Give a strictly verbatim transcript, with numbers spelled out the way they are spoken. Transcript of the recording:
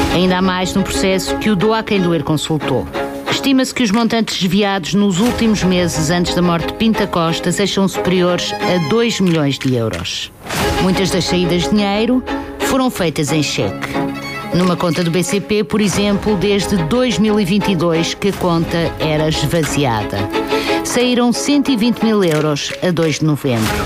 Ainda há mais no processo que o doa a quem doer consultou. Estima-se que os montantes desviados nos últimos meses antes da morte de Pinto da Costa sejam superiores a dois milhões de euros. Muitas das saídas de dinheiro foram feitas em cheque. Numa conta do B C P, por exemplo, desde dois mil e vinte e dois que a conta era esvaziada. Saíram cento e vinte mil euros a dois de novembro.